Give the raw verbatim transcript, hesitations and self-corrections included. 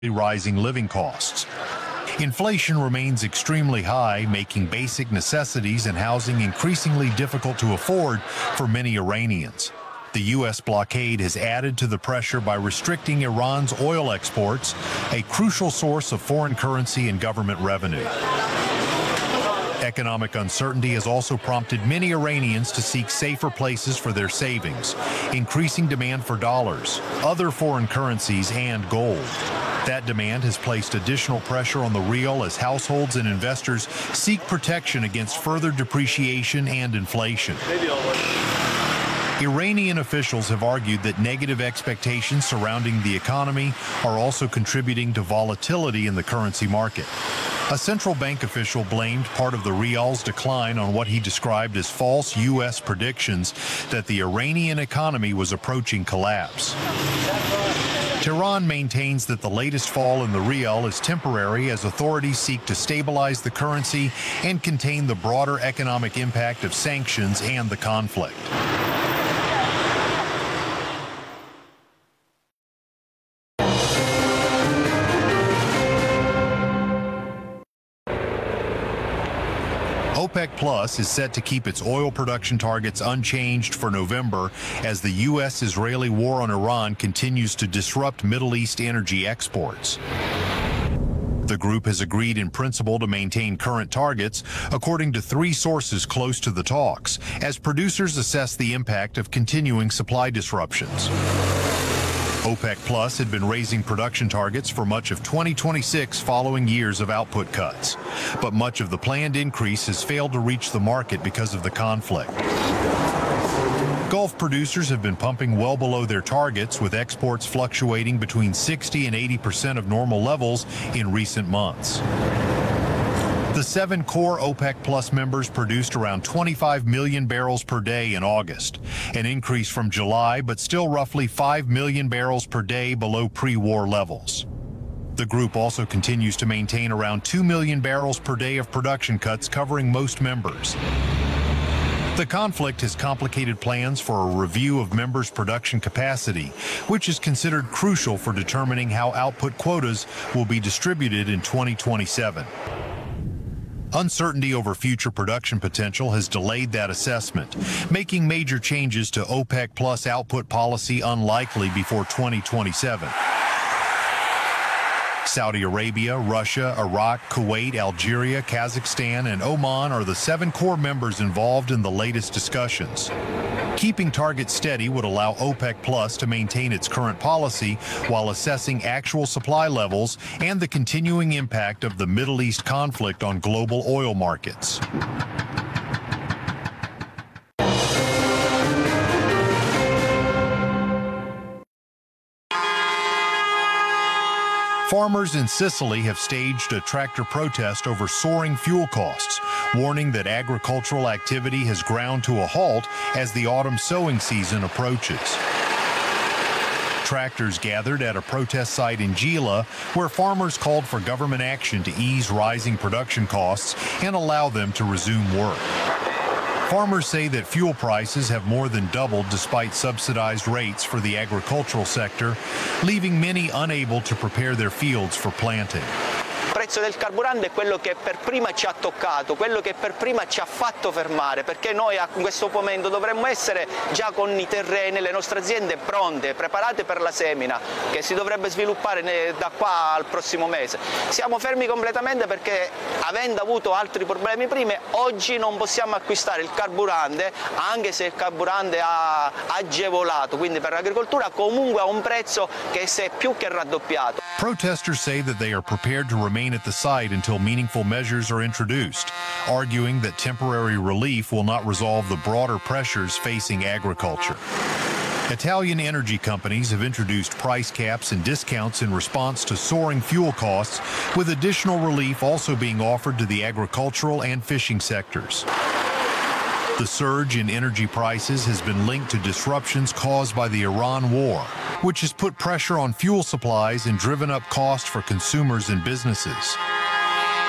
rising living costs. Inflation remains extremely high, making basic necessities and housing increasingly difficult to afford for many Iranians. The U S blockade has added to the pressure by restricting Iran's oil exports, a crucial source of foreign currency and government revenue. Economic uncertainty has also prompted many Iranians to seek safer places for their savings, increasing demand for dollars, other foreign currencies, and gold. That demand has placed additional pressure on the rial as households and investors seek protection against further depreciation and inflation. Iranian officials have argued that negative expectations surrounding the economy are also contributing to volatility in the currency market. A central bank official blamed part of the rial's decline on what he described as false U S predictions that the Iranian economy was approaching collapse. Tehran maintains that the latest fall in the rial is temporary as authorities seek to stabilize the currency and contain the broader economic impact of sanctions and the conflict. OPEC Plus is set to keep its oil production targets unchanged for November as the U S-Israeli war on Iran continues to disrupt Middle East energy exports. The group has agreed in principle to maintain current targets, according to three sources close to the talks, as producers assess the impact of continuing supply disruptions. OPEC Plus had been raising production targets for much of twenty twenty-six following years of output cuts. But much of the planned increase has failed to reach the market because of the conflict. Gulf producers have been pumping well below their targets, with exports fluctuating between sixty and eighty percent of normal levels in recent months. The seven core OPEC Plus members produced around twenty-five million barrels per day in August, an increase from July, but still roughly five million barrels per day below pre-war levels. The group also continues to maintain around two million barrels per day of production cuts, covering most members. The conflict has complicated plans for a review of members' production capacity, which is considered crucial for determining how output quotas will be distributed in twenty twenty-seven. Uncertainty over future production potential has delayed that assessment, making major changes to OPEC Plus output policy unlikely before twenty twenty-seven. Saudi Arabia, Russia, Iraq, Kuwait, Algeria, Kazakhstan, and Oman are the seven core members involved in the latest discussions. Keeping targets steady would allow OPEC Plus to maintain its current policy while assessing actual supply levels and the continuing impact of the Middle East conflict on global oil markets. Farmers in Sicily have staged a tractor protest over soaring fuel costs, warning that agricultural activity has ground to a halt as the autumn sowing season approaches. Tractors gathered at a protest site in Gela, where farmers called for government action to ease rising production costs and allow them to resume work. Farmers say that fuel prices have more than doubled despite subsidized rates for the agricultural sector, leaving many unable to prepare their fields for planting. Il prezzo del carburante è quello che per prima ci ha toccato, quello che per prima ci ha fatto fermare, perché noi a questo momento dovremmo essere già con i terreni, le nostre aziende pronte, preparate per la semina, che si dovrebbe sviluppare da qua al prossimo mese. Siamo fermi completamente perché, avendo avuto altri problemi prima, oggi non possiamo acquistare il carburante, anche se il carburante ha agevolato, quindi per l'agricoltura comunque a un prezzo che si è più che raddoppiato. Protesters say that they are prepared to remain at the site until meaningful measures are introduced, arguing that temporary relief will not resolve the broader pressures facing agriculture. Italian energy companies have introduced price caps and discounts in response to soaring fuel costs, with additional relief also being offered to the agricultural and fishing sectors. The surge in energy prices has been linked to disruptions caused by the Iran war, which has put pressure on fuel supplies and driven up costs for consumers and businesses.